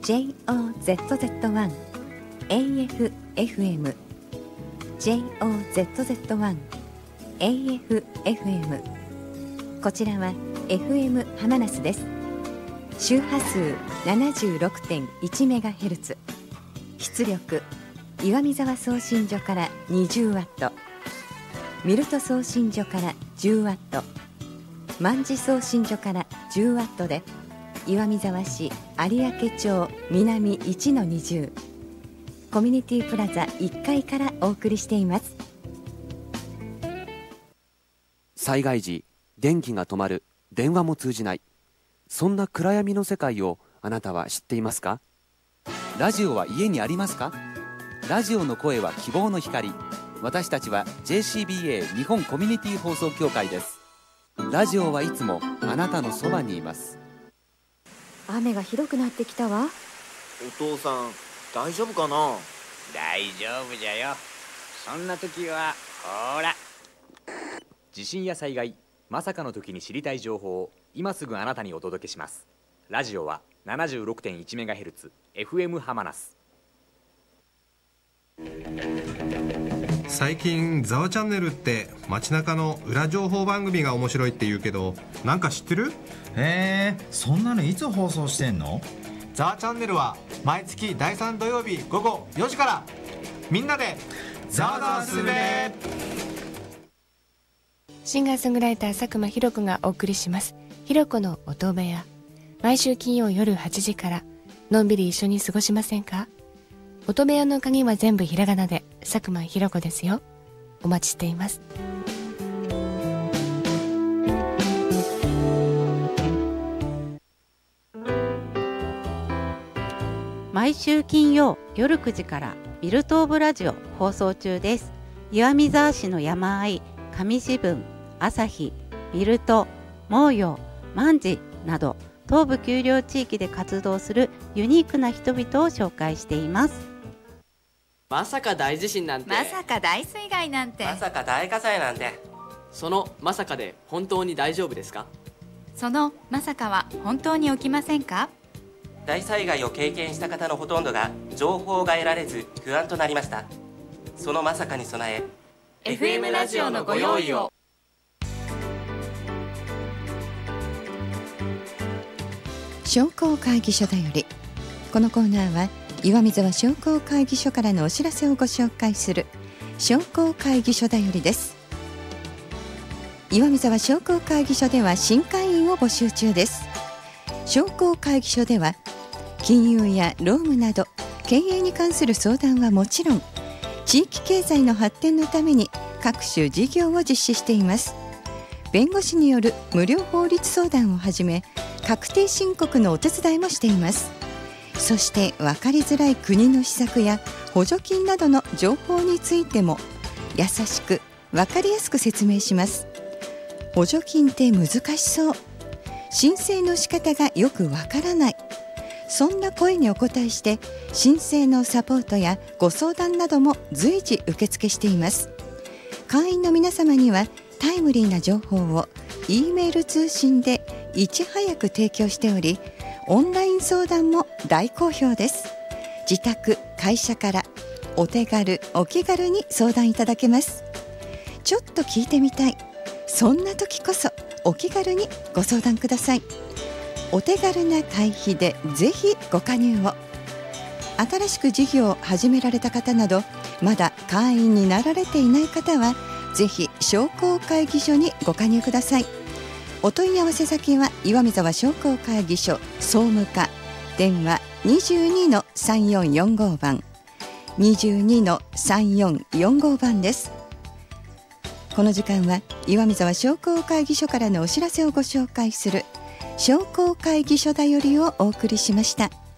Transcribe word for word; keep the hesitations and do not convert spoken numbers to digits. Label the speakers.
Speaker 1: ジェイオーゼットゼットワン エーエフエフエム ジェイオーゼットゼットワン エーエフエフエム こちらは エフエム ハマナスです。周波数 ななじゅうろくてんいちメガヘルツ、 出力岩見沢送信所からにじゅうワット、ミルト送信所からじゅうワット、万事送信所からじゅうワットで岩見沢市有明町南 いちのにじゅう コミュニティプラザいっかいからお送りしています。
Speaker 2: 災害時、電気が止まる、電話も通じない、そんな暗闇の世界をあなたは知っていますか？ラジオは家にありますか？ラジオの声は希望の光。私たちは ジェイシービーエー 日本コミュニティ放送協会です。ラジオはいつもあなたのそばにいます。
Speaker 1: 雨がひどくなってきたわ。
Speaker 3: お父さん大丈夫かな？
Speaker 4: 大丈夫じゃよ。そんな時はほら、地震や災害、まさかの時に知りたい情報を今すぐあなたにお届けします。ラジオは ななじゅうろくてんいちメガヘルツ エフエム ハマナス。
Speaker 5: 最近ザワチャンネルって街中の裏情報番組が面白いって言うけど、なんか知ってる？
Speaker 6: へえ、そんなのいつ放送してんの？
Speaker 7: ザワチャンネルは毎月だいさん土曜日午後よじから、みんなでザワザワするね。
Speaker 8: シンガーソングライター佐久間ひろ子がお送りします。ひろ子の音部屋、毎週金曜夜はちじからのんびり一緒に過ごしませんか？音部屋の鍵は全部ひらがなで佐久間ひろ子ですよ。お待ちしています。
Speaker 9: 毎週金曜夜くじからビルトオブラジオ放送中です。岩見沢市の山あい、上志分、朝日、ビルト、毛陽、万事など東部丘陵地域で活動するユニークな人々を紹介しています。
Speaker 10: まさか大地震なんて、
Speaker 11: まさか大水害なんて、
Speaker 12: まさか大火災なんて、
Speaker 10: そのまさかで本当に大丈夫ですか？
Speaker 11: そのまさかは本当に起きませんか？
Speaker 12: 大災害を経験した方のほとんどが情報が得られず不安となりました。そのまさかに備え
Speaker 11: エフエム ラジオのご用意を。
Speaker 1: 商工会議所だより、このコーナーは岩見沢商工会議所からのお知らせをご紹介する商工会議所だよりです。岩見沢商工会議所では新会員を募集中です。商工会議所では金融や労務など経営に関する相談はもちろん、地域経済の発展のために各種事業を実施しています。弁護士による無料法律相談をはじめ、確定申告のお手伝いもしています。そして分かりづらい国の施策や補助金などの情報についても優しく分かりやすく説明します。補助金って難しそう、申請の仕方がよくわからない、そんな声にお答えして、申請のサポートやご相談なども随時受付しています。会員の皆様にはタイムリーな情報を E メール通信でいち早く提供しており、オンライン相談も大好評です。自宅・会社からお手軽お気軽に相談いただけます。ちょっと聞いてみたい、そんな時こそお気軽にご相談ください。お手軽な会費でぜひご加入を。新しく事業を始められた方など、まだ会員になられていない方はぜひ商工会議所にご加入ください。お問い合わせ先は岩見沢商工会議所総務課、電話 にじゅうにのさんよんよんご 番 にじゅうにのさんよんよんご 番です。この時間は岩見沢商工会議所からのお知らせをご紹介する商工会議所だよりをお送りしました。